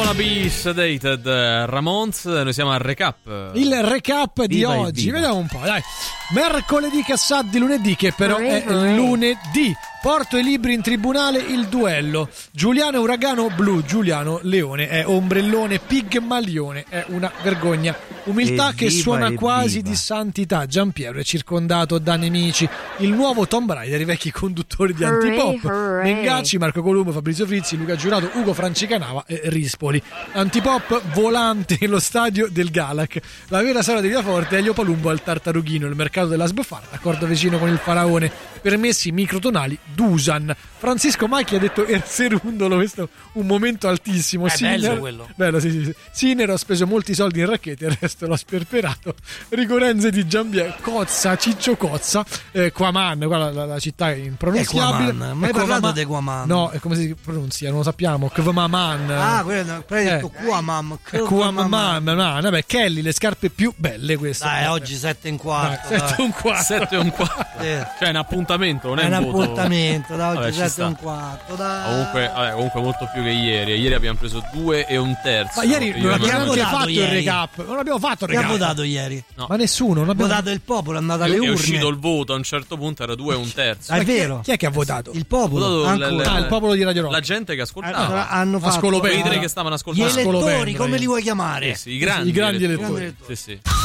Wanna Be Sedated, Ramones. Noi siamo al recap. Il recap di Viva oggi. viva. Vediamo un po', dai. Mercoledì che sa di lunedì, che però è lunedì. Porto i libri in tribunale, il duello. Giuliano Uragano blu, Giuliano Leone è ombrellone, Pigmalione è una vergogna. Umiltà che suona quasi di santità. Giampiero è circondato da nemici. Il nuovo Tomb Raider, i vecchi conduttori di Antipop. Mengacci, Marco Colombo, Fabrizio Frizzi, Luca Giurato, Ugo Francicanava e Rispoli. Antipop volante nello stadio del Galac. La vera storia di Villaforte è Elio Palumbo al Tartarughino. Il mercato della sbuffarda, accordo vicino con il faraone. Permessi microtonali Dusan. Francisco Macchi ha detto Erserundolo, questo è un momento altissimo. Bello quello. Bello, sì. Sinero ha speso molti soldi in racchette, il resto l'ha sperperato. Rigorenze di Giambier, Cozza, Ciccio Cozza, Quaman, qua la città è impronunziabile. Ma hai parlato di Quaman? No, è come si pronuncia, non lo sappiamo. Quamaman. Ah, quello hai detto Quamam. Quamaman, vabbè, Kelly, le scarpe più belle queste. Dai, oggi 7 in quarto. 7 e un quarto. 7 e un quarto. Cioè è un appuntamento, non è un un voto. appuntamento, da oggi Vabbè, ci 7 e sta. un quarto. Dai. Comunque molto più che ieri. Ieri abbiamo preso 2 e un terzo. Ma ieri non abbiamo neanche votato fatto il ieri. recap. Non abbiamo fatto il Chi ha recap. votato ieri? No. Ma nessuno, non Ha abbiamo votato il popolo, è andato alle È urne. uscito il voto, a un certo punto era 2 e un terzo. Ah, è vero. Chi è che ha votato? Il popolo. Votato Ancora. il popolo di Radio Rock. La gente che ascoltava. Hanno fatto Ascolopendra. Quei tre che stavano gli ascoltando. elettori, Ascolopendra, come li vuoi chiamare? Sì, i grandi elettori. elettori. Sì, sì.